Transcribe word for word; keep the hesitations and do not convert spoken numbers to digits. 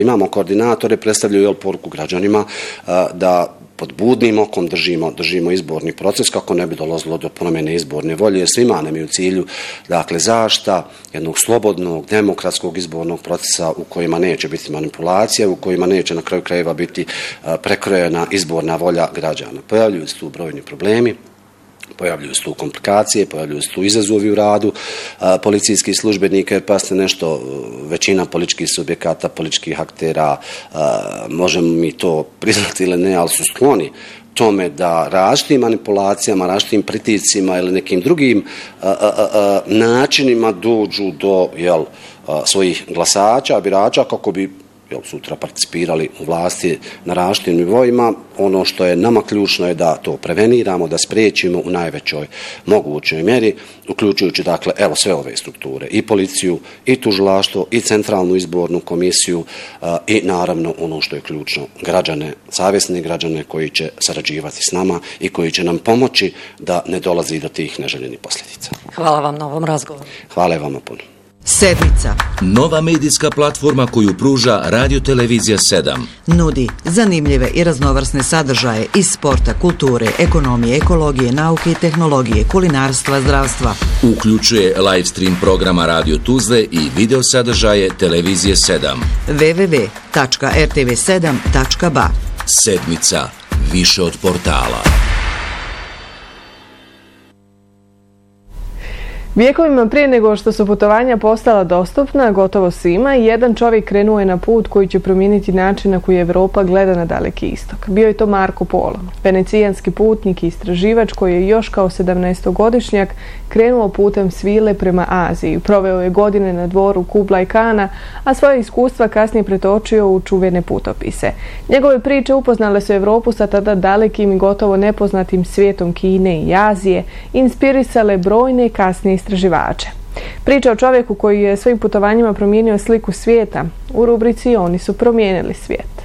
Imamo koordinatore, predstavljaju jel, poruku građanima da pod budnim okom držimo, držimo izborni proces kako ne bi dolazilo do promjene izborne volje. Svima nam je u cilju dakle, zaštita jednog slobodnog, demokratskog izbornog procesa u kojima neće biti manipulacija, u kojima neće na kraju krajeva biti prekrojena izborna volja građana. Pojavljuju se tu brojni problemi. Pojavljuju se tu komplikacije, pojavljuju se tu izazovi u radu a, policijskih službenika, jer pa ste nešto, većina političkih subjekata, političkih aktera, a, možemo mi to priznati ili ne, ali su skloni tome da različitim manipulacijama, različitim pritiscima ili nekim drugim a, a, a, načinima dođu do jel, a, svojih glasača, birača, kako bi jel, sutra participirali u vlasti na različitim nivoima. Ono što je nama ključno je da to preveniramo, da spriječimo u najvećoj mogućoj mjeri, uključujući dakle evo sve ove strukture, i policiju, i tužilaštvo, i centralnu izbornu komisiju a, i naravno ono što je ključno, građane, savjesne građane koji će sarađivati s nama i koji će nam pomoći da ne dolazi do tih neželjenih posljedica. Hvala vam na ovom razgovoru. Hvala vama puno. Sedmica. Nova medijska platforma koju pruža Radio Televizija sedam. Nudi zanimljive i raznovrsne sadržaje iz sporta, kulture, ekonomije, ekologije, nauke i tehnologije, kulinarstva, zdravstva. Uključuje live stream programa Radio Tuzle i video sadržaje Televizije sedam. w w w tačka r t v sedam tačka b a. Sedmica. Više od portala. Vijekovima prije nego što su putovanja postala dostupna gotovo svima, jedan čovjek krenuo je na put koji će promijeniti način na koji Evropa gleda na Daleki istok. Bio je to Marko Polo, venecijanski putnik i istraživač koji je još kao sedamnaestogodišnjak krenuo putem svile prema Aziji. Proveo je godine na dvoru Kublai Kana, a svoje iskustva kasnije pretočio u čuvene putopise. Njegove priče upoznale su Evropu sa tada dalekim i gotovo nepoznatim svijetom Kine i Azije, inspirisale brojne kasnije istraživače. Priča o čovjeku koji je svojim putovanjima promijenio sliku svijeta u rubrici Oni su promijenili svijet.